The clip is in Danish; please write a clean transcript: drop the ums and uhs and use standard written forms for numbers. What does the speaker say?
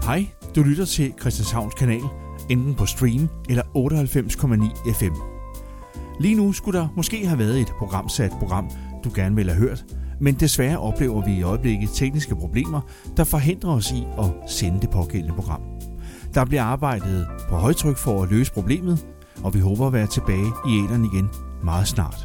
Hej, du lytter til Christianshavns Kanal, enten på stream eller 98,9 FM. Lige nu skulle der måske have været et programsat program, du gerne ville have hørt, men desværre oplever vi i øjeblikket tekniske problemer, der forhindrer os i at sende det pågældende program. Der bliver arbejdet på højtryk for at løse problemet, og vi håber at være tilbage i æteren igen meget snart.